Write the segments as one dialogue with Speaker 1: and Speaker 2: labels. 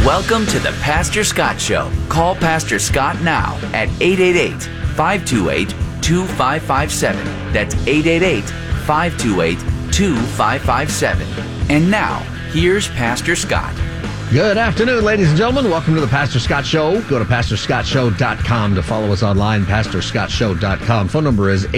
Speaker 1: Welcome to the Pastor Scott Show. Call Pastor Scott now at 888-528-2557. That's 888-528-2557. And now, here's Pastor Scott.
Speaker 2: Good afternoon, ladies and gentlemen. Welcome to the Pastor Scott Show. Go to PastorScottShow.com to follow us online, PastorScottShow.com. Phone number is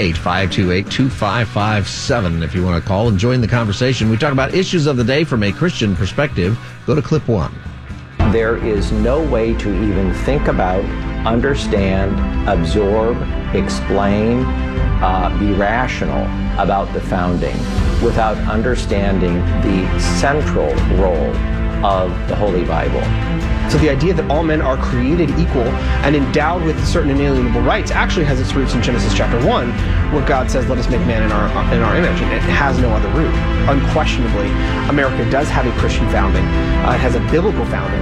Speaker 2: 888-528-2557 if you want to call and join the conversation. We talk about issues of the day from a Christian perspective. Go to clip 1.
Speaker 3: There is no way to even think about, understand, absorb, explain, be rational about the founding without understanding the central role of the Holy Bible.
Speaker 4: So the idea that all men are created equal and endowed with certain inalienable rights actually has its roots in Genesis chapter 1, where God says, let us make man in our image, and it has no other root. Unquestionably, America does have a Christian founding. It has a biblical founding.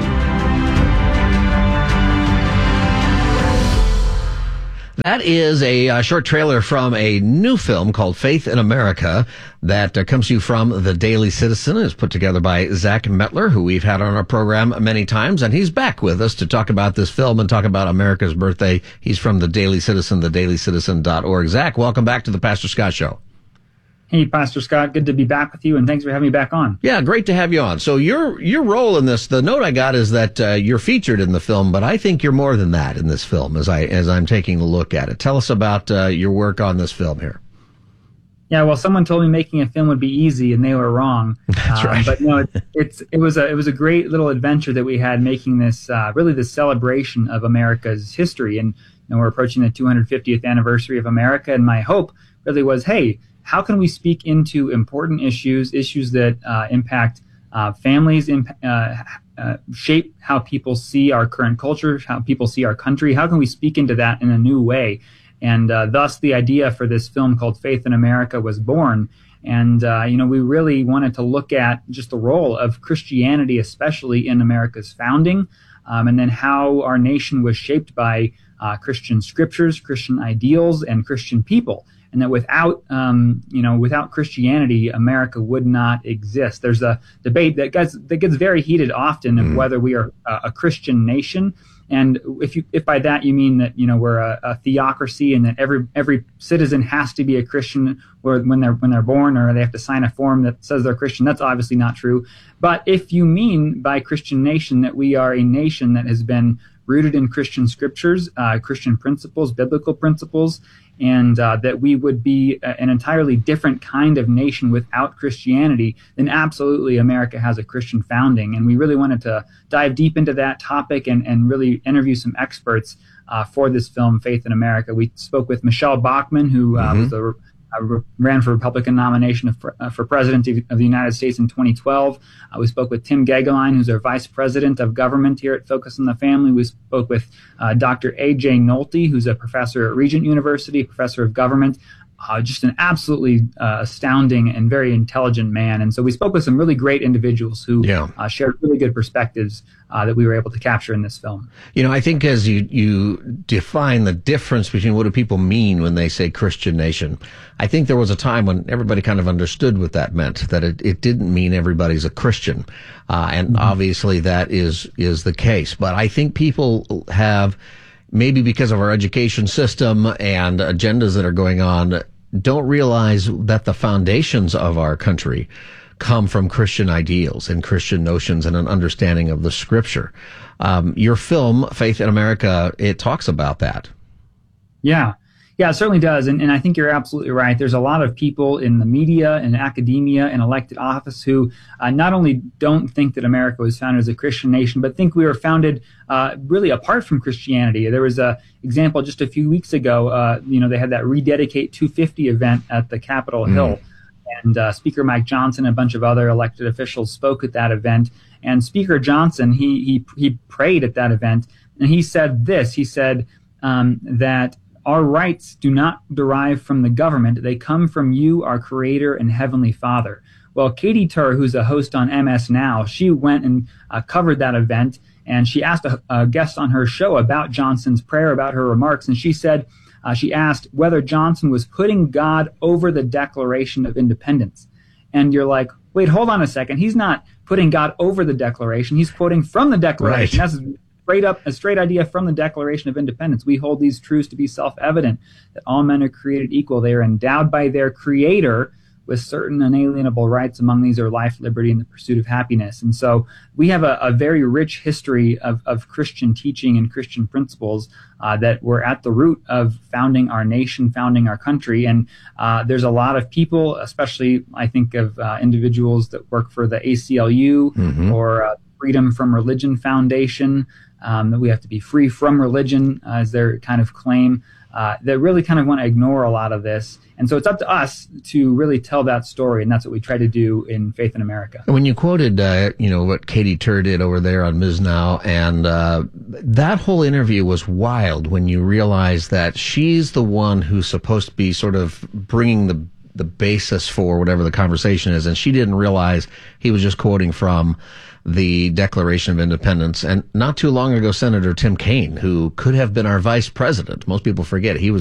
Speaker 2: That is a short trailer from a new film called Faith in America that comes to you from The Daily Citizen. It's put together by Zach Mettler, who we've had on our program many times, and he's back with us to talk about this film and talk about America's birthday. He's from The Daily Citizen, thedailycitizen.org. Zach, welcome back to the Pastor Scott Show.
Speaker 5: Hey, Pastor Scott, good to be back with you, and thanks for having me back on.
Speaker 2: Yeah, great to have you on. So your role in this, the note I got is that you're featured in the film, but I think you're more than that in this film as I'm taking a look at it. Tell us about your work on this film here.
Speaker 5: Yeah, well, someone told me making a film would be easy, and they were wrong.
Speaker 2: That's right.
Speaker 5: But no, it was a great little adventure that we had making this really the celebration of America's history, and we're approaching the 250th anniversary of America, and my hope really was, hey, how can we speak into important issues that impact families, shape how people see our current culture, how people see our country? How can we speak into that in a new way? And thus the idea for this film called Faith in America was born. And, we really wanted to look at just the role of Christianity, especially in America's founding, and then how our nation was shaped by Christian scriptures, Christian ideals, and Christian people. And that without Christianity, America would not exist. There's a debate that gets very heated often of whether we are a Christian nation. And if by that you mean that we're a theocracy and that every citizen has to be a Christian when they're born, or they have to sign a form that says they're Christian, that's obviously not true. But if you mean by Christian nation that we are a nation that has been rooted in Christian scriptures, Christian principles, biblical principles, and that we would be an entirely different kind of nation without Christianity, then absolutely America has a Christian founding. And we really wanted to dive deep into that topic and really interview some experts for this film, Faith in America. We spoke with Michelle Bachmann, who ran for Republican nomination for president of the United States in 2012. We spoke with Tim Gagline, who's our vice president of government here at Focus on the Family. We spoke with Dr. A.J. Nolte, who's a professor at Regent University, professor of government. Just an absolutely astounding and very intelligent man. And so we spoke with some really great individuals who shared really good perspectives that we were able to capture in this film.
Speaker 2: I think as you define the difference between what do people mean when they say Christian nation, I think there was a time when everybody kind of understood what that meant, that it didn't mean everybody's a Christian. And obviously that is the case. But I think people have, maybe because of our education system and agendas that are going on, don't realize that the foundations of our country come from Christian ideals and Christian notions and an understanding of the scripture. Your film, Faith in America, it talks about that.
Speaker 5: Yeah, it certainly does. And I think you're absolutely right. There's a lot of people in the media and academia and elected office who not only don't think that America was founded as a Christian nation, but think we were founded really apart from Christianity. There was an example just a few weeks ago. They had that Rededicate 250 event at the Capitol Hill. And Speaker Mike Johnson and a bunch of other elected officials spoke at that event. And Speaker Johnson, he prayed at that event. And he said this. He said that our rights do not derive from the government. They come from you, our Creator and Heavenly Father. Well, Katie Tur, who's a host on MS Now, she went and covered that event, and she asked a guest on her show about Johnson's prayer, about her remarks, and she said, she asked whether Johnson was putting God over the Declaration of Independence. And you're like, wait, hold on a second. He's not putting God over the Declaration. He's quoting from the Declaration.
Speaker 2: Right.
Speaker 5: That's a straight idea from the Declaration of Independence. We hold these truths to be self-evident, that all men are created equal. They are endowed by their Creator with certain inalienable rights. Among these are life, liberty, and the pursuit of happiness. And so we have a very rich history of Christian teaching and Christian principles that were at the root of founding our nation, founding our country. And there's a lot of people, especially I think of individuals that work for the ACLU or Freedom from Religion Foundation, that we have to be free from religion as their kind of claim, that really kind of want to ignore a lot of this. And so it's up to us to really tell that story, and that's what we try to do in Faith in America.
Speaker 2: When you quoted, what Katie Tur did over there on Ms. Now, and that whole interview was wild when you realize that she's the one who's supposed to be sort of bringing the basis for whatever the conversation is, and she didn't realize he was just quoting from the Declaration of Independence. And not too long ago, Senator Tim Kaine, who could have been our vice president, most people forget he was